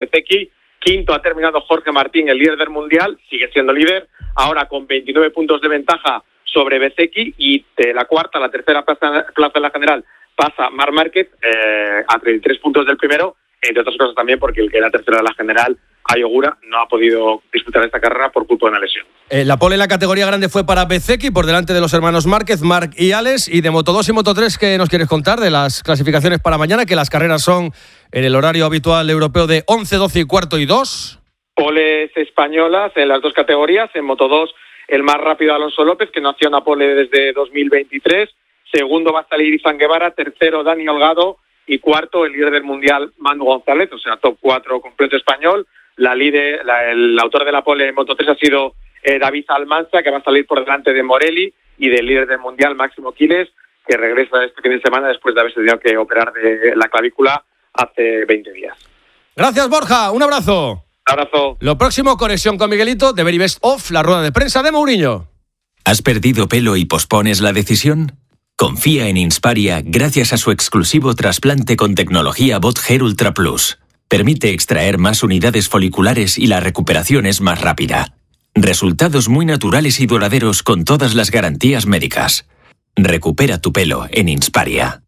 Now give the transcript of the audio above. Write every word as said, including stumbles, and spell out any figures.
Bezzecchi. Quinto ha terminado Jorge Martín, el líder del Mundial, sigue siendo líder, ahora con veintinueve puntos de ventaja sobre Bezzecchi, y de la cuarta a la tercera plaza, plaza de la general pasa Marc Márquez eh, a treinta y tres puntos del primero, entre otras cosas también porque el que era tercero de la general, Ayogura, no ha podido disputar esta carrera por culpa de una lesión. Eh, la pole en la categoría grande fue para Bezzecchi, por delante de los hermanos Márquez, Marc y Alex. Y de Moto dos y Moto tres, ¿qué nos quieres contar de las clasificaciones para mañana? Que las carreras son en el horario habitual europeo de once, doce y cuarto y dos. Poles españolas en las dos categorías. En Moto dos, el más rápido Alonso López, que no hacía una pole desde dos mil veintitrés. Segundo va a salir Izan Guevara. Tercero, Dani Holgado. Y cuarto, el líder del Mundial, Manu González. O sea, top cuatro completo español. La líder, la, el autor de la pole en Moto tres ha sido eh, David Almanza, que va a salir por delante de Morelli y del líder del Mundial, Máximo Quiles, que regresa este fin de semana después de haberse tenido que operar de la clavícula hace veinte días. Gracias, Borja. Un abrazo. Un abrazo. Lo próximo, conexión con Miguelito, The Very Best Of, la rueda de prensa de Mourinho. ¿Has perdido pelo y pospones la decisión? Confía en Insparia gracias a su exclusivo trasplante con tecnología Bot Hair Ultra Plus. Permite extraer más unidades foliculares y la recuperación es más rápida. Resultados muy naturales y duraderos con todas las garantías médicas. Recupera tu pelo en Insparia.